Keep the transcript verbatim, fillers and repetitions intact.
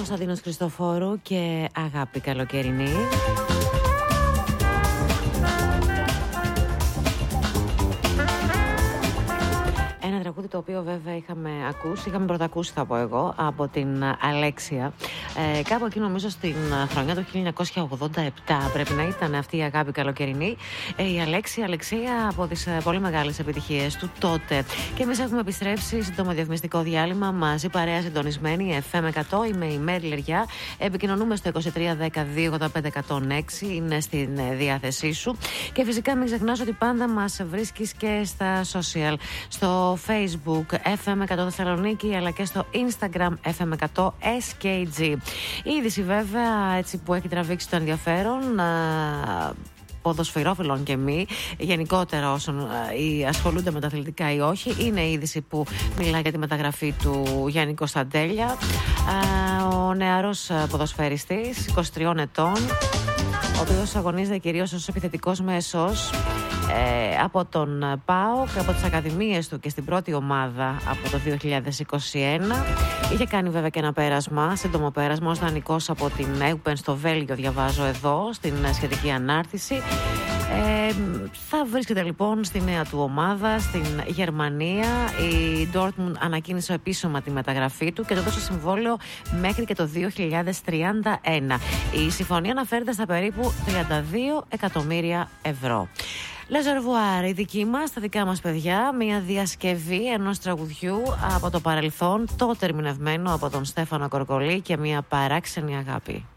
Κωνσταντίνος Χριστοφόρου και Αγάπη Καλοκαιρινή. Ένα τραγούδι το οποίο βέβαια είχαμε ακούσει, είχαμε πρωτακούσει θα πω εγώ, από την Αλέξια. Ε, κάπου εκεί νομίζω στην χρονιά του χίλια εννιακόσια ογδόντα επτά πρέπει να ήταν αυτή η Αγάπη Καλοκαιρινή. Ε, η Αλέξια, Αλεξία από τις ε, πολύ μεγάλες επιτυχίες του τότε. Και εμείς έχουμε επιστρέψει σύντομο διαφημιστικό διάλειμμα μαζί παρέα συντονισμένη εφ εμ εκατό. Είμαι η Μέρη Λεριά. Επικοινωνούμε στο είκοσι τρία δέκα δύο ογδόντα πέντε εκατόν έξι. Είναι στην διάθεσή σου. Και φυσικά μην ξεχνάς ότι πάντα μας βρίσκεις και στα social. Στο Facebook εφ εμ εκατό Θεσσαλονίκη αλλά και στο Instagram εφ εμ εκατό ες κέι τζι. Η είδηση βέβαια έτσι που έχει τραβήξει το ενδιαφέρον α, ποδοσφαιρόφιλων και μη, γενικότερα όσων α, ή ασχολούνται με τα αθλητικά ή όχι, είναι η είδηση που μιλάει για τη μεταγραφή του Γιάννη Κωνσταντέλια, α, ο νεαρός ποδοσφαιριστής είκοσι τριών ετών, ο οποίος αγωνίζεται κυρίως ως επιθετικός μέσος ε, από τον ΠΑΟΚ, από τις ακαδημίες του και στην πρώτη ομάδα από το δύο χιλιάδες είκοσι ένα. Είχε κάνει βέβαια και ένα πέρασμα, σύντομο πέρασμα ως δανεικός από την Eupen στο Βέλγιο, διαβάζω εδώ στην σχετική ανάρτηση. Ε, θα βρίσκεται λοιπόν στη νέα του ομάδα στην Γερμανία. Η Dortmund ανακοίνησε επίσημα τη μεταγραφή του και το δώσε συμβόλαιο μέχρι και το δύο χιλιάδες τριάντα ένα. Η συμφωνία αναφέρεται στα περίπου τριάντα δύο εκατομμύρια ευρώ. Λεζερβουάρ, η δική μας, τα δικά μας παιδιά, μια διασκευή ενός τραγουδιού από το παρελθόν, τότε ερμηνευμένο από τον Στέφανο Κορκολί και μια παράξενη αγάπη.